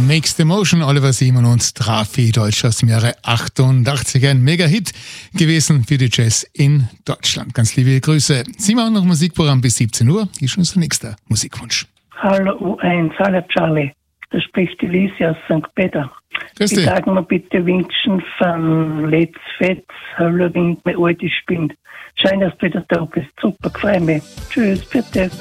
Makes the Motion, Oliver Simon und Trafi Deutsch aus dem Jahre 88. Ein Mega-Hit gewesen für die Jazz in Deutschland. Ganz liebe Grüße. Sie machen noch Musikprogramm bis 17 Uhr. Hier schon unser nächster Musikwunsch. Hallo U1, hallo Charlie. Da spricht die Lisi aus St. Peter. Grüß Ich dich. sage mir bitte wünschen von Let's Fetz, Hallo Wind, mein altes Spind. Schön, dass du wieder da bist. Super, freue mich. Tschüss, bitte.